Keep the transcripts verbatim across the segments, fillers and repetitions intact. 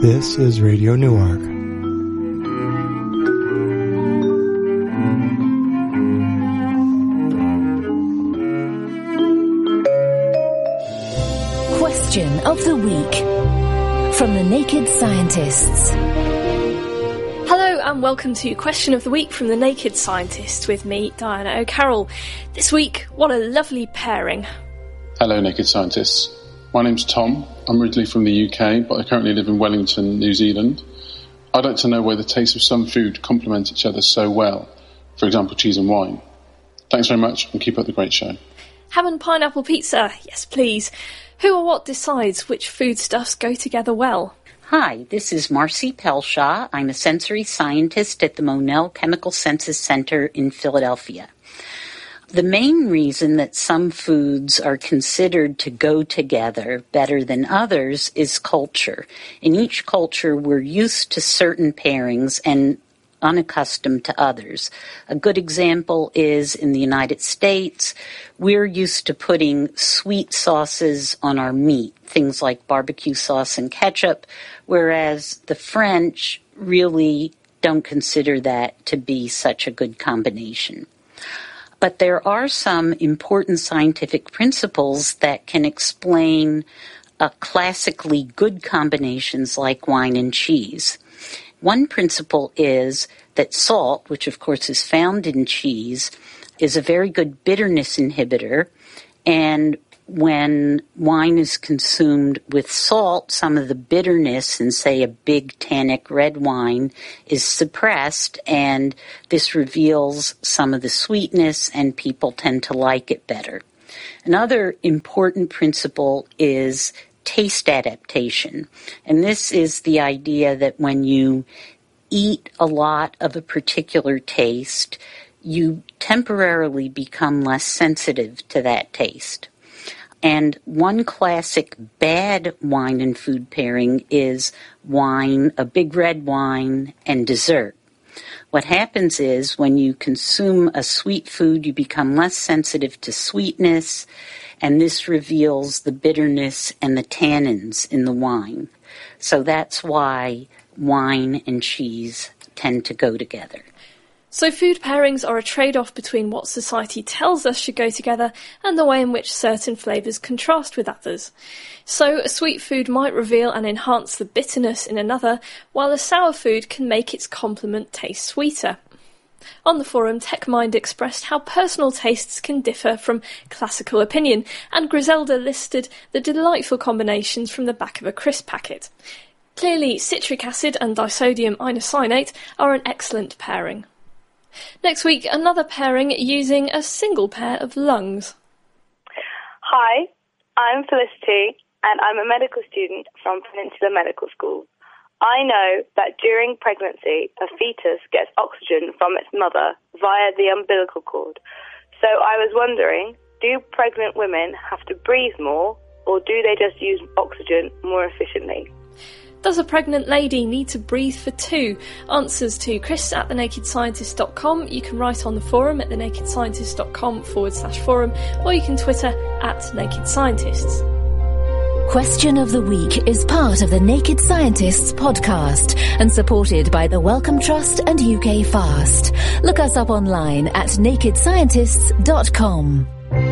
This is Radio Newark. Question of the Week from the Naked Scientists. Hello and welcome to Question of the Week from the Naked Scientists with me, Diana O'Carroll. This week, what a lovely pairing. Hello, Naked Scientists. My name's Tom. I'm originally from the U K, but I currently live in Wellington, New Zealand. I'd like to know why the tastes of some food complement each other so well. For example, cheese and wine. Thanks very much and keep up the great show. Ham and pineapple pizza, yes please. Who or what decides which foodstuffs go together well? Hi, this is Marcy Pelshaw. I'm a sensory scientist at the Monell Chemical Senses Center in Philadelphia. The main reason that some foods are considered to go together better than others is culture. In each culture, we're used to certain pairings and unaccustomed to others. A good example is in the United States, we're used to putting sweet sauces on our meat, things like barbecue sauce and ketchup, whereas the French really don't consider that to be such a good combination. But there are some important scientific principles that can explain uh, classically good combinations like wine and cheese. One principle is that salt, which of course is found in cheese, is a very good bitterness inhibitor, and when wine is consumed with salt, some of the bitterness in, say, a big tannic red wine is suppressed, and this reveals some of the sweetness, and people tend to like it better. Another important principle is taste adaptation, and this is the idea that when you eat a lot of a particular taste, you temporarily become less sensitive to that taste. And one classic bad wine and food pairing is wine, a big red wine, and dessert. What happens is when you consume a sweet food, you become less sensitive to sweetness, and this reveals the bitterness and the tannins in the wine. So that's why wine and cheese tend to go together. So food pairings are a trade-off between what society tells us should go together and the way in which certain flavours contrast with others. So a sweet food might reveal and enhance the bitterness in another, while a sour food can make its complement taste sweeter. On the forum, TechMind expressed how personal tastes can differ from classical opinion, and Griselda listed the delightful combinations from the back of a crisp packet. Clearly, citric acid and disodium inosonate are an excellent pairing. Next week, another pairing using a single pair of lungs. Hi, I'm Felicity, and I'm a medical student from Peninsula Medical School. I know that during pregnancy, a fetus gets oxygen from its mother via the umbilical cord. So I was wondering, do pregnant women have to breathe more, or do they just use oxygen more efficiently? Does a pregnant lady need to breathe for two? Answers to Chris at the naked scientist dot com. You can write on the forum at the naked scientist dot com forward slash forum, or you can Twitter at Naked Scientists. Question of the Week is part of the Naked Scientists podcast and supported by the Wellcome Trust and U K Fast. Look us up online at naked scientists dot com.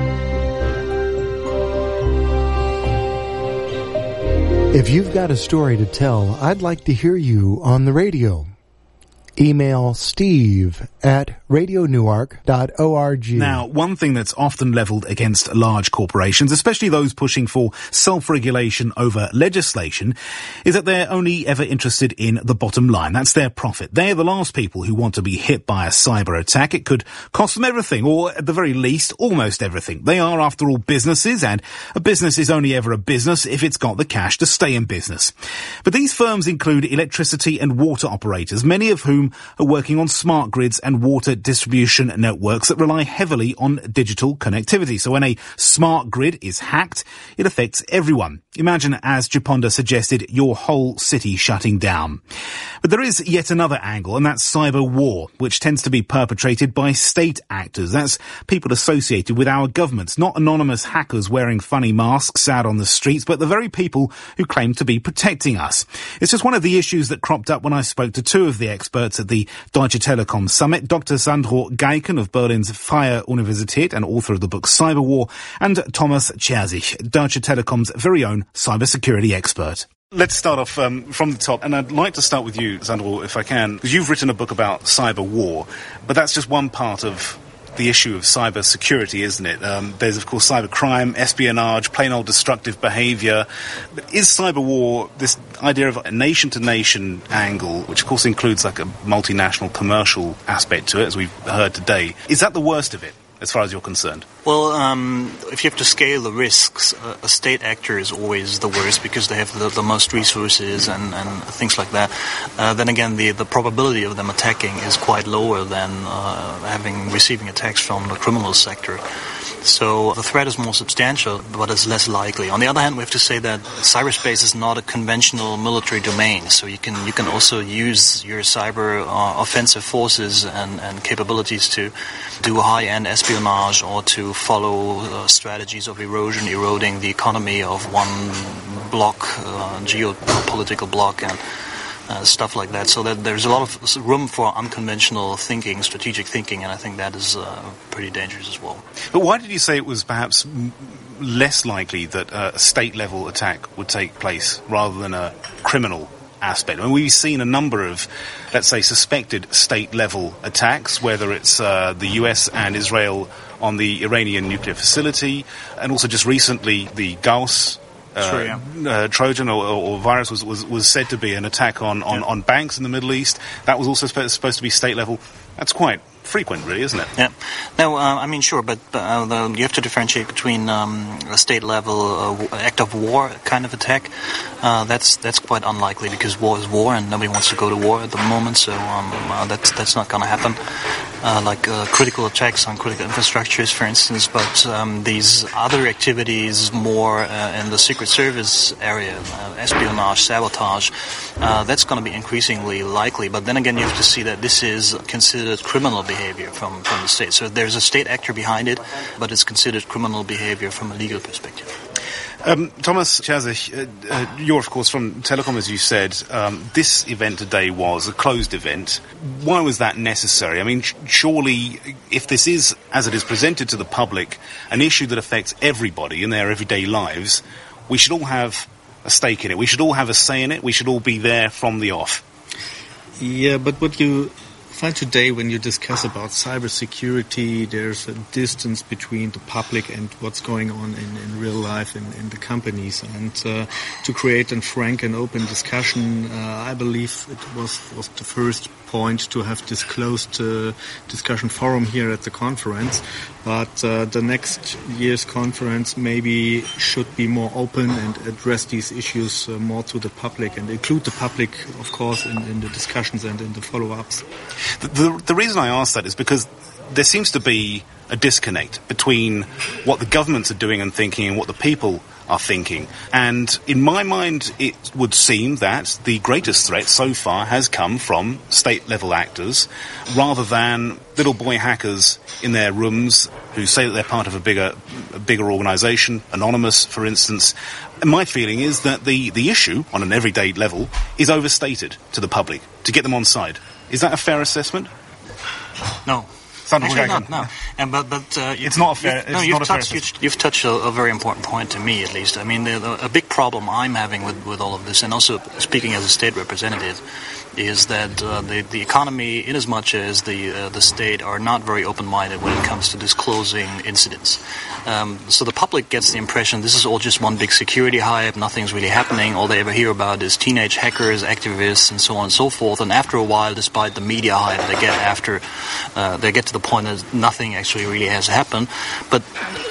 If you've got a story to tell, I'd like to hear you on the radio. Email Steve at radio newark dot org. Now, one thing that's often levelled against large corporations, especially those pushing for self-regulation over legislation, is that they're only ever interested in the bottom line. That's their profit. They're the last people who want to be hit by a cyber attack. It could cost them everything, or at the very least, almost everything. They are, after all, businesses, and a business is only ever a business if it's got the cash to stay in business. But these firms include electricity and water operators, many of whom are working on smart grids and water distribution networks that rely heavily on digital connectivity. So when a smart grid is hacked, it affects everyone. Imagine, as Japonda suggested, your whole city shutting down. But there is yet another angle, and that's cyber war, which tends to be perpetrated by state actors. That's people associated with our governments, not anonymous hackers wearing funny masks out on the streets, but the very people who claim to be protecting us. It's just one of the issues that cropped up when I spoke to two of the experts at the Deutsche Telekom Summit, Doctor Sandro Geiken of Berlin's Freie Universität and author of the book Cyber War, and Thomas Czerzich, Deutsche Telekom's very own cybersecurity expert. Let's start off um, from the top, and I'd like to start with you, Sandro, if I can, because you've written a book about cyber war, but that's just one part of the issue of cyber security, isn't it? Um, there's, of course, cyber crime, espionage, plain old destructive behaviour. But is cyber war this idea of a nation-to-nation angle, which, of course, includes like a multinational commercial aspect to it, as we've heard today, is that the worst of it, as far as you're concerned? Well, um, if you have to scale the risks, uh, a state actor is always the worst because they have the, the most resources and, and things like that. Uh, then again, the, the probability of them attacking is quite lower than uh, having receiving attacks from the criminal sector. So the threat is more substantial, but it's less likely. On the other hand, we have to say that cyberspace is not a conventional military domain. So you can you can also use your cyber uh, offensive forces and, and capabilities to do high-end espionage or to follow uh, strategies of erosion, eroding the economy of one bloc, uh, geopolitical bloc, and Uh, stuff like that. So that there's a lot of room for unconventional thinking, strategic thinking, and I think that is uh, pretty dangerous as well. But why did you say it was perhaps m- less likely that uh, a state-level attack would take place rather than a criminal aspect? I mean, we've seen a number of, let's say, suspected state-level attacks, whether it's uh, the U S and Israel on the Iranian nuclear facility, and also just recently the Gauss Uh, sure, yeah. uh, Trojan or, or virus was, was, was said to be an attack on, on, yeah. on banks in the Middle East. That was also sp- supposed to be state level. That's quite frequent, really, isn't it? Yeah. No, uh, I mean, sure, but uh, the, you have to differentiate between um, a state-level uh, act of war kind of attack. Uh, that's that's quite unlikely because war is war, and nobody wants to go to war at the moment. So um, uh, that's that's not going to happen. Uh, like uh, critical attacks on critical infrastructures, for instance. But um, these other activities, more uh, in the Secret Service area, uh, espionage, sabotage, uh, that's going to be increasingly likely. But then again, you have to see that this is considered criminal behavior from, from the state. So there's a state actor behind it, but it's considered criminal behavior from a legal perspective. Um, Thomas Czerzich, uh, uh, you're, of course, from Telekom, as you said. Um, this event today was a closed event. Why was that necessary? I mean, sh- surely, if this is, as it is presented to the public, an issue that affects everybody in their everyday lives, we should all have a stake in it. We should all have a say in it. We should all be there from the off. Yeah, but what you find today when you discuss about cybersecurity, there's a distance between the public and what's going on in, in real life in, in the companies. And uh, to create a frank and open discussion, uh, I believe it was, was the first point to have this closed uh, discussion forum here at the conference. But uh, the next year's conference maybe should be more open and address these issues uh, more to the public and include the public, of course, in, in the discussions and in the follow-ups. The, the, the reason I ask that is because there seems to be a disconnect between what the governments are doing and thinking and what the people are thinking. And in my mind, it would seem that the greatest threat so far has come from state-level actors rather than little boy hackers in their rooms who say that they're part of a bigger a bigger organisation, anonymous, for instance. And my feeling is that the, the issue, on an everyday level, is overstated to the public to get them on side. Is that a fair assessment? No. Actually not, no. And, but, but, uh, it's not a fair, no, it's you've not a fair touched, you've, you've touched a, a very important point to me, at least. I mean, the, the, a big problem I'm having with, with all of this, and also speaking as a state representative, is that uh, the, the economy, in as much as the uh, the state, are not very open-minded when it comes to disclosing incidents. Um, so the public gets the impression this is all just one big security hype, nothing's really happening, all they ever hear about is teenage hackers, activists, and so on and so forth. And after a while, despite the media hype they get after, uh, they get to the point that nothing actually really has happened. But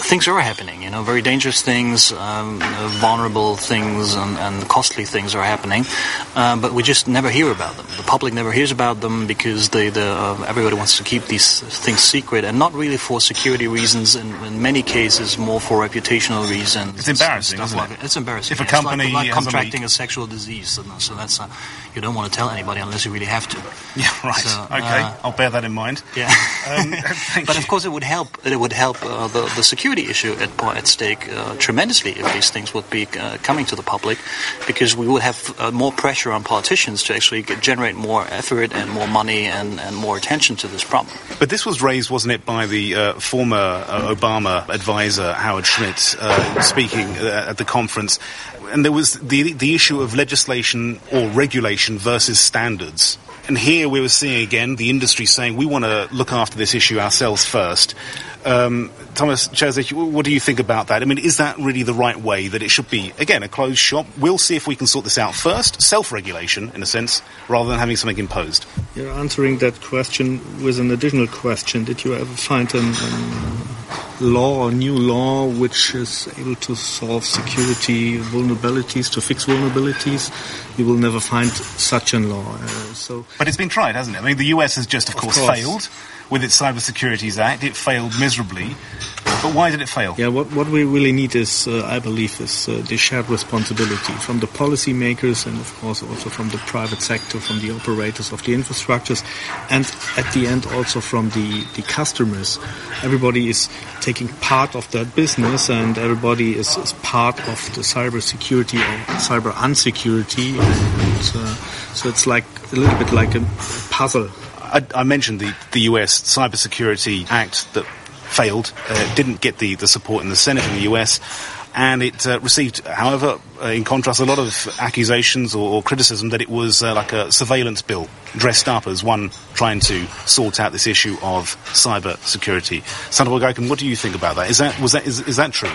things are happening, you know, very dangerous things, um, uh, vulnerable things, and, and costly things are happening, uh, but we just never hear about them. The public never hears about them because they, the, uh, everybody wants to keep these things secret, and not really for security reasons. In, in many cases, more for reputational reasons. It's embarrassing, isn't like it? It's embarrassing. If a company it's like, like has contracting a, a sexual disease, so, so that's uh, you don't want to tell anybody unless you really have to. Yeah, right. So, okay, uh, I'll bear that in mind. Yeah, um, but of course it would help. It would help uh, the the security issue at at stake uh, tremendously if these things would be uh, coming to the public, because we would have uh, more pressure on politicians to actually get, generate more effort and more money and, and more attention to this problem. But this was raised, wasn't it, by the uh, former uh, Obama advisor Howard Schmidt uh, speaking uh, at the conference, and there was the the issue of legislation or regulation versus standards. And here we were seeing again the industry saying we want to look after this issue ourselves first. Um, Thomas Czesik, what do you think about that? I mean, is that really the right way, that it should be, again, a closed shop? We'll see if we can sort this out first, self-regulation, in a sense, rather than having something imposed. You're answering that question with an additional question. Did you ever find an, an law or new law which is able to solve security vulnerabilities, to fix vulnerabilities? You will never find such a law. Uh, so, But it's been tried, hasn't it? I mean, the U S has just, of, of course, course, failed with its Cybersecurity Act. It failed miserably. But why did it fail? Yeah, what, what we really need is, uh, I believe, is uh, the shared responsibility from the policymakers and, of course, also from the private sector, from the operators of the infrastructures, and at the end also from the, the customers. Everybody is taking part of that business, and everybody is, is part of the cybersecurity or cyber unsecurity. And, uh, so it's like a little bit like a puzzle. I, I mentioned the, the U S Cybersecurity Act that failed, uh, didn't get the, the support in the Senate in the U S, and it uh, received, however, uh, in contrast, a lot of accusations or, or criticism that it was uh, like a surveillance bill, dressed up as one trying to sort out this issue of cyber security. Sandoval Gauken, what do you think about that? Is that was that is, is that true?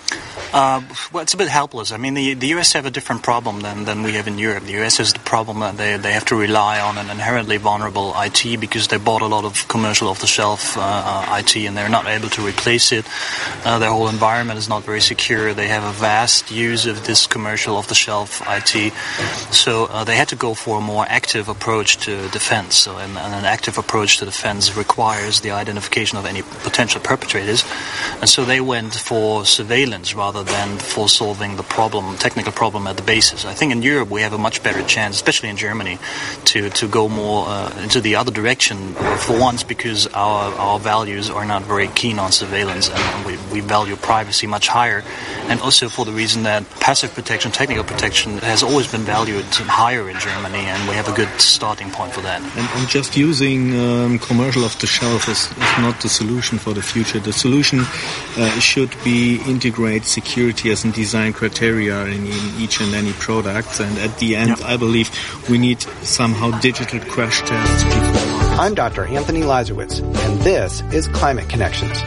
Uh, well, it's a bit helpless. I mean, the, the U S have a different problem than, than we have in Europe. The U S has the problem that they, they have to rely on an inherently vulnerable I T because they bought a lot of commercial off-the-shelf uh, uh, I T and they're not able to replace it. Uh, their whole environment is not very secure. They have a vast use of this commercial off-the-shelf I T. So uh, they had to go for a more active approach to defense. So, and, and an active approach to defense requires the identification of any potential perpetrators. And so they went for surveillance rather than for solving the problem, technical problem at the basis. I think in Europe we have a much better chance, especially in Germany, to, to go more uh, into the other direction for once, because our our values are not very keen on surveillance, and we, we value privacy much higher, and also for the reason that passive protection, technical protection has always been valued higher in Germany, and we have a good starting point for that. And, and just using um, commercial off-the-shelf is, is not the solution for the future. The solution uh, should be integrate security as a design criteria in, in each and any product, and at the end, yeah. I believe we need somehow digital crash tests before. I'm Doctor Anthony Lazarowitz, and this is Climate Connections.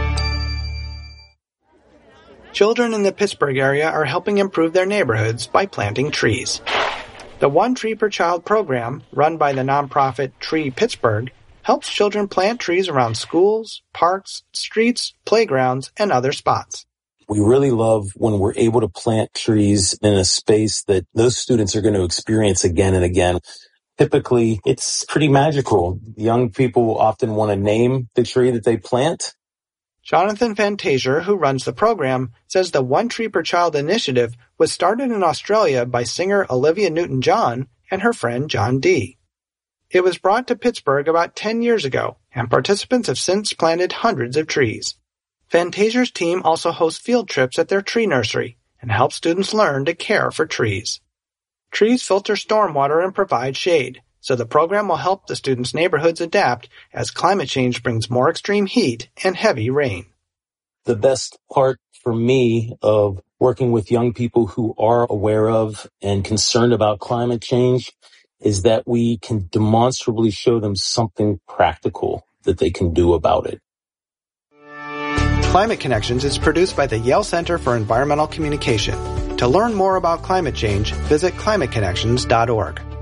Children in the Pittsburgh area are helping improve their neighborhoods by planting trees. The One Tree Per Child program, run by the nonprofit Tree Pittsburgh, helps children plant trees around schools, parks, streets, playgrounds, and other spots. We really love when we're able to plant trees in a space that those students are going to experience again and again. Typically, it's pretty magical. Young people often want to name the tree that they plant. Jonathan Fantasia, who runs the program, says the One Tree Per Child initiative was started in Australia by singer Olivia Newton-John and her friend John Dee. It was brought to Pittsburgh about ten years ago, and participants have since planted hundreds of trees. Fantasia's team also hosts field trips at their tree nursery and helps students learn to care for trees. Trees filter stormwater and provide shade, so the program will help the students' neighborhoods adapt as climate change brings more extreme heat and heavy rain. The best part for me of working with young people who are aware of and concerned about climate change is that we can demonstrably show them something practical that they can do about it. Climate Connections is produced by the Yale Center for Environmental Communication. To learn more about climate change, visit climate connections dot org.